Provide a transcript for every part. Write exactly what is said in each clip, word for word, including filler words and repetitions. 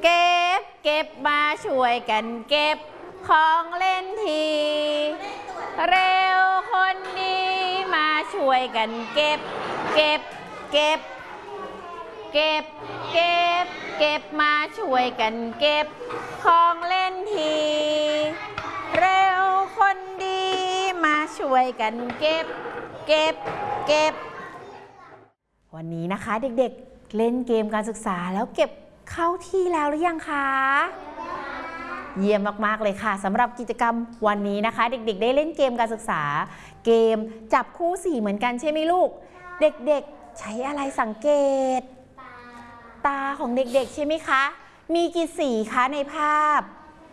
เก็บเก็บมาช่วยกันเก็บของเล่นทีเร็วคนดีมาช่วยกันเก็บเก็บเก็บเก็บเก็บเก็บมาช่วยกันเก็บของเล่นทีเร็วคนดีมาช่วยกันเก็บเก็บเก็บวันนี้นะคะเด็กๆเล่นเกมการศึกษาแล้วเก็บเข้าที่แล้วหรือยังคะเยี่ยมมากๆเลยค่ะสำหรับกิจกรรมวันนี้นะคะเด็กๆได้เล่นเกมการศึกษาเกมจับคู่สีเหมือนกันใช่ไหมลูกเด็กๆใช้อะไรสังเกตตาของเด็กๆใช่ไหมคะมีกี่สีคะในภาพ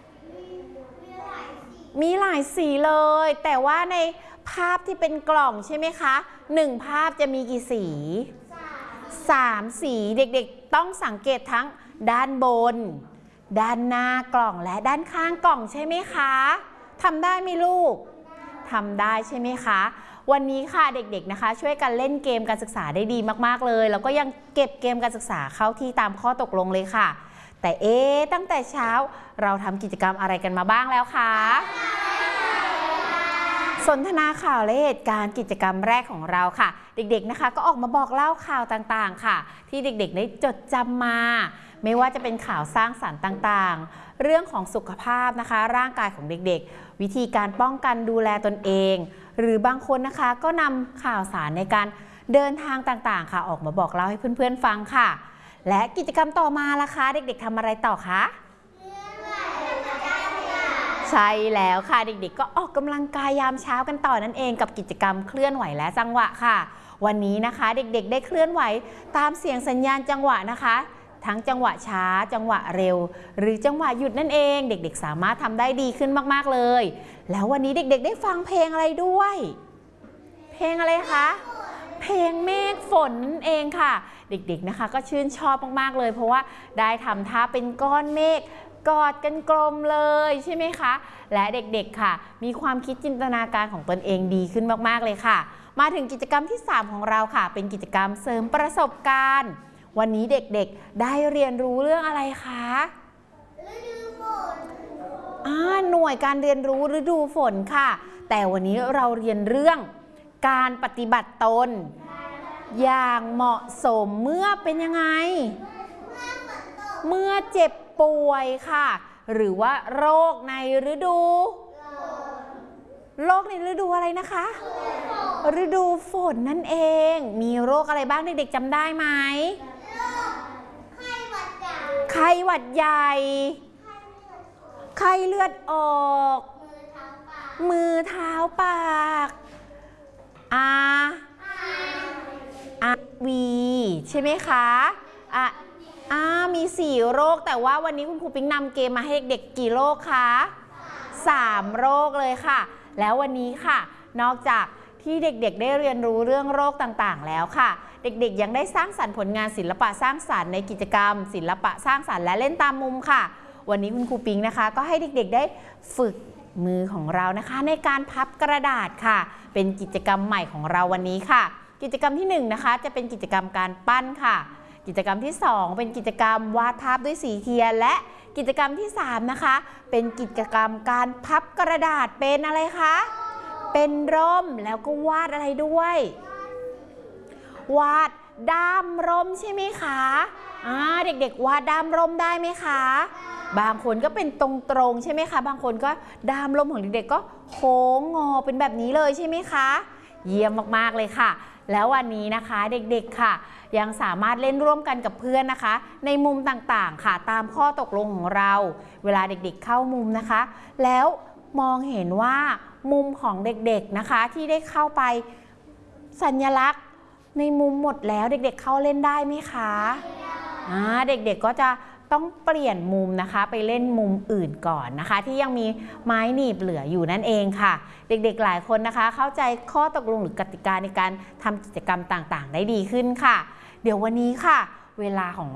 มีหลายสีเลยแต่ว่าในภาพที่เป็นกล่องใช่ไหมคะหนึ่งภาพจะมีกี่สีสามสีเด็กๆต้องสังเกตทั้งด้านบนด้านหน้ากล่องและด้านข้างกล่องใช่ไหมคะทำได้ไหมลูกทำได้ใช่ไหมคะวันนี้ค่ะเด็กๆนะคะช่วยกันเล่นเกมการศึกษาได้ดีมากๆเลยแล้วก็ยังเก็บเกมการศึกษาเข้าที่ตามข้อตกลงเลยค่ะแต่เอ๊ะตั้งแต่เช้าเราทำกิจกรรมอะไรกันมาบ้างแล้วคะสนทนาข่าวและเหตุการณ์กิจกรรมแรกของเราค่ะเด็กๆนะคะก็ออกมาบอกเล่าข่าวต่างๆค่ะที่เด็กๆได้จดจำมาไม่ว่าจะเป็นข่าวสร้างสรรค์ต่างๆเรื่องของสุขภาพนะคะร่างกายของเด็กๆวิธีการป้องกันดูแลตนเองหรือบางคนนะคะก็นำข่าวสารในการเดินทางต่างๆค่ะออกมาบอกเล่าให้เพื่อนๆฟังค่ะและกิจกรรมต่อมาล่ะคะเด็กๆทำอะไรต่อคะใช่แล้วค่ะเด็กๆก็ออกกำลังกายยามเช้ากันต่อนั่นเองกับกิจกรรมเคลื่อนไหวและจังหวะค่ะวันนี้นะคะเด็กๆได้เคลื่อนไหวตามเสียงสัญญาณจังหวะนะคะทั้งจังหวะช้าจังหวะเร็วหรือจังหวะหยุดนั่นเองเด็กๆสามารถทำได้ดีขึ้นมากๆเลยแล้ววันนี้เด็กๆได้ฟังเพลงอะไรด้วยเพลงอะไรคะเพลงเมฆฝนนั่นเองค่ะเด็กๆนะคะก็ชื่นชอบมากๆเลยเพราะว่าได้ทำท่าเป็นก้อนเมฆกอดกันกลมเลยใช่ไหมคะและเด็กๆค่ะมีความคิดจินตนาการของตนเองดีขึ้นมากๆเลยค่ะมาถึงกิจกรรมที่สามของเราค่ะเป็นกิจกรรมเสริมประสบการณ์วันนี้เด็กๆได้เรียนรู้เรื่องอะไรคะฤดูฝนอ่าหน่วยการเรียนรู้ฤดูฝนค่ะแต่วันนี้เราเรียนเรื่องการปฏิบัติตนอย่างเหมาะสมเมื่อเป็นยังไงเมื่อเจ็บป่วยค่ะหรือว่าโรคในฤดูโรคในฤดูอะไรนะคะฤดูฝนนั่นเองมีโรคอะไรบ้างเด็กๆจำได้ไหมไข้หวัดใหญ่ไข้หวัดใหญ่ไข้เลือดออกมือเท้าปากอาอาวีใช่ไหมคะอ่ะอ่ามีสี่โรคแต่ว่าวันนี้คุณครูปิ๊งนำเกมมาให้เด็กๆกี่โรคคะสามโรคเลยค่ะแล้ววันนี้ค่ะนอกจากที่เด็กๆได้เรียนรู้เรื่องโรคต่างๆแล้วค่ะเด็กๆยังได้สร้างสรรค์ผลงานศิลปะสร้างสรรค์ในกิจกรรมศิลปะสร้างสรรค์และเล่นตามมุมค่ะวันนี้คุณครูปิ๊งนะคะก็ให้เด็กๆได้ฝึกมือของเรานะคะในการพับกระดาษค่ะเป็นกิจกรรมใหม่ของเราวันนี้ค่ะกิจกรรมที่หนึ่งนะคะจะเป็นกิจกรรมการปั้นค่ะกิจกรรมที่สองเป็นกิจกรรมวาดภาพด้วยสีเทียนและกิจกรรมที่สามนะคะเป็นกิจกรรมการพับกระดาษเป็นอะไรคะเป็นร่มแล้วก็วาดอะไรด้วยวาดด้ามร่มใช่ไหมคะอ่าเด็กๆวาดด้ามร่มได้ไหมคะบางคนก็เป็นตรงๆใช่ไหมคะบางคนก็ด้ามร่มของเด็กๆก็โค้งงอเป็นแบบนี้เลยใช่ไหมคะเยี่ยมมากๆเลยค่ะแล้ววันนี้นะคะเด็กๆค่ะยังสามารถเล่นร่วมกันกับเพื่อนนะคะในมุมต่างๆค่ะตามข้อตกลงของเราเวลาเด็กๆเข้ามุมนะคะแล้วมองเห็นว่ามุมของเด็กๆนะคะที่ได้เข้าไปสัญลักษณ์ในมุมหมดแล้วเด็กๆเข้าเล่นได้ไหมคะอ่าเด็กๆก็จะต้องเปลี่ยนมุมนะคะไปเล่นมุมอื่นก่อนนะคะที่ยังมีไม้หนีบเหลืออยู่นั่นเองค่ะเด็กๆหลายคนนะคะเข้าใจข้อตกลงหรือกติกาในการทำกิจกรรมต่างๆได้ดีขึ้นค่ะเดี๋ยววันนี้ค่ะเวลาของ